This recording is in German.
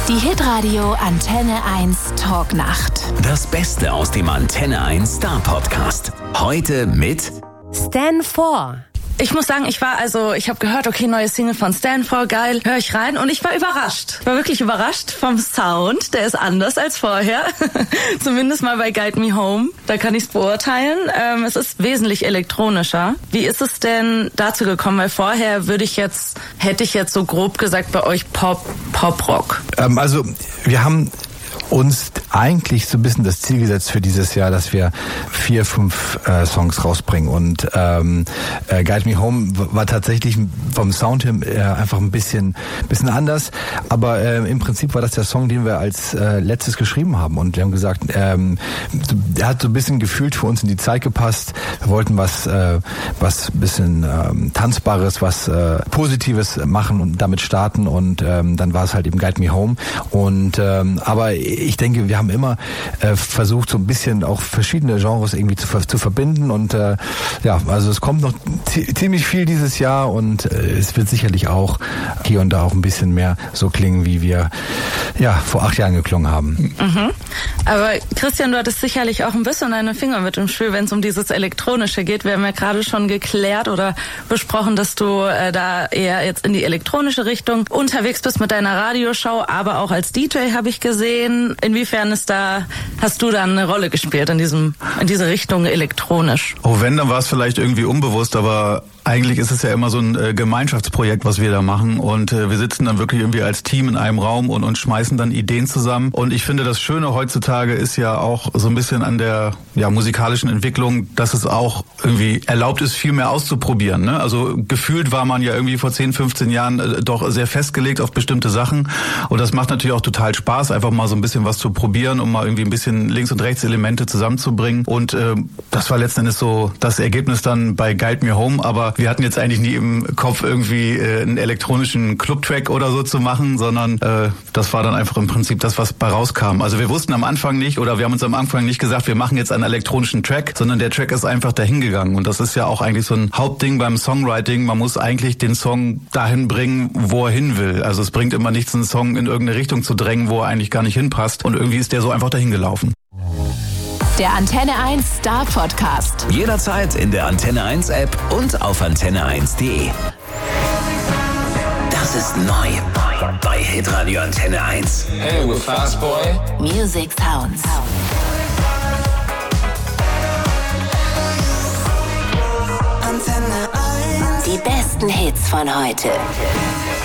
Die Hitradio Antenne 1 Talknacht. Das Beste aus dem Antenne 1 Star Podcast. Heute mit Stan 4. Ich muss sagen, ich habe gehört, okay, neue Single von Stan 4, geil, höre ich rein und ich war überrascht. Ich war wirklich überrascht vom Sound, der ist anders als vorher. Zumindest mal bei Guide Me Home, da kann ich es beurteilen. Es ist wesentlich elektronischer. Wie ist es denn dazu gekommen? Weil vorher hätte ich jetzt so grob gesagt bei euch Pop-Rock. Also wir haben uns eigentlich so ein bisschen das Ziel gesetzt für dieses Jahr, dass wir 4-5 Songs rausbringen. Und Guide Me Home war tatsächlich vom Sound her einfach ein bisschen anders. Aber im Prinzip war das der Song, den wir als letztes geschrieben haben. Und wir haben gesagt, der hat so ein bisschen gefühlt für uns in die Zeit gepasst. Wir wollten was ein bisschen Tanzbares, was Positives machen und damit starten. Und dann war es halt eben Guide Me Home. Und aber ich denke, wir haben immer versucht, so ein bisschen auch verschiedene Genres irgendwie zu verbinden und also es kommt noch ziemlich viel dieses Jahr und es wird sicherlich auch hier und da auch ein bisschen mehr so klingen, wie wir vor 8 Jahren geklungen haben. Mhm. Aber Christian, du hattest sicherlich auch ein bisschen deine Finger mit im Spiel, wenn es um dieses Elektronische geht. Wir haben ja gerade schon geklärt oder besprochen, dass du da eher jetzt in die elektronische Richtung unterwegs bist mit deiner Radioshow, aber auch als DJ habe ich gesehen. Inwiefern hast du da eine Rolle gespielt in diese Richtung elektronisch? Oh, wenn, dann war es vielleicht irgendwie unbewusst, aber eigentlich ist es ja immer so ein Gemeinschaftsprojekt, was wir da machen und wir sitzen dann wirklich irgendwie als Team in einem Raum und schmeißen dann Ideen zusammen und ich finde, das Schöne heutzutage ist ja auch so ein bisschen an der musikalischen Entwicklung, dass es auch irgendwie erlaubt ist, viel mehr auszuprobieren. Ne? Also gefühlt war man ja irgendwie vor 10, 15 Jahren doch sehr festgelegt auf bestimmte Sachen und das macht natürlich auch total Spaß, einfach mal so ein bisschen was zu probieren, um mal irgendwie ein bisschen Links- und Rechts-Elemente zusammenzubringen und das war letzten Endes so das Ergebnis dann bei Guide Me Home, aber wir hatten jetzt eigentlich nie im Kopf irgendwie einen elektronischen Club-Track oder so zu machen, sondern das war dann einfach im Prinzip das, was bei rauskam. Also wir wussten am Anfang nicht oder wir haben uns am Anfang nicht gesagt, wir machen jetzt einen elektronischen Track, sondern der Track ist einfach dahingegangen und das ist ja auch eigentlich so ein Hauptding beim Songwriting. Man muss eigentlich den Song dahin bringen, wo er hin will. Also es bringt immer nichts, einen Song in irgendeine Richtung zu drängen, wo er eigentlich gar nicht hinpasst und irgendwie ist der so einfach dahin gelaufen. Der Antenne 1 Star Podcast. jederzeit in der Antenne 1 App und auf antenne1.de. Das ist neu bei Hitradio Antenne 1. Hey, we're Fast Boy. Music Sounds. Antenne 1. Die besten Hits von heute.